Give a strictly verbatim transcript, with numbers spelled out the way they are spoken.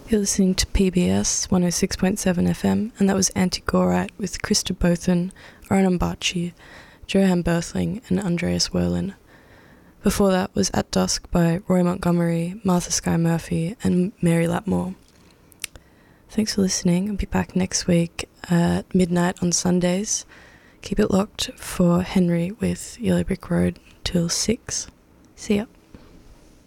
You're listening to P B S one oh six point seven F M, and that was Anti-Gorite with Krista Bothan, Ronan Barchi, Johan Berthling and Andreas Werlin. Before that was At Dusk by Roy Montgomery, Martha Skye Murphy and Mary Lapmore. Thanks for listening. I'll be back next week at midnight on Sundays. Keep it locked for Henry with Yellow Brick Road till six. See ya.